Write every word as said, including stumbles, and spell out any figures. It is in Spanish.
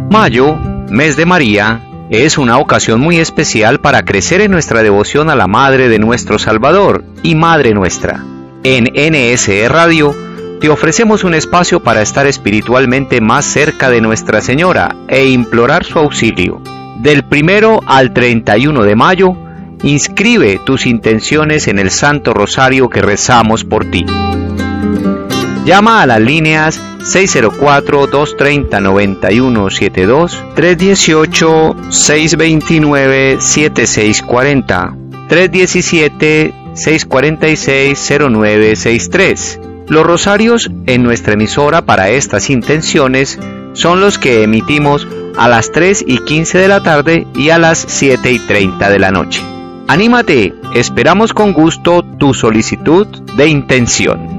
Mayo, mes de María, es una ocasión muy especial para crecer en nuestra devoción a la Madre de nuestro Salvador y Madre nuestra. En N S E Radio te ofrecemos un espacio para estar espiritualmente más cerca de Nuestra Señora e implorar su auxilio. Del primero al treinta y uno de mayo, inscribe tus intenciones en el Santo Rosario que rezamos por ti. Llama a las líneas seis cero cuatro, dos tres cero, nueve uno siete dos, tres uno ocho, seis dos nueve, siete seis cuatro cero, tres uno siete, seis cuatro seis, cero nueve seis tres. Los rosarios en nuestra emisora para estas intenciones son los que emitimos a las tres y quince de la tarde y a las siete y treinta de la noche. Anímate, esperamos con gusto tu solicitud de intención.